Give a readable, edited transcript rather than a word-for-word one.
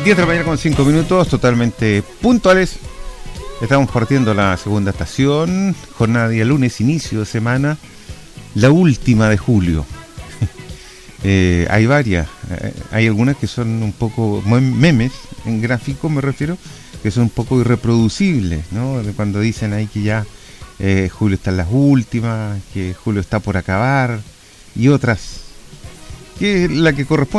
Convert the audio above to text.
10 de la mañana con 5 minutos, totalmente puntuales. Estamos partiendo la segunda estación, jornada día lunes, inicio de semana, la última de julio. Hay varias, hay algunas que son un poco memes, en gráfico me refiero, que son un poco irreproducibles, ¿no? De cuando dicen ahí que ya julio está en las últimas, que julio está por acabar, y otras, que es la que corresponde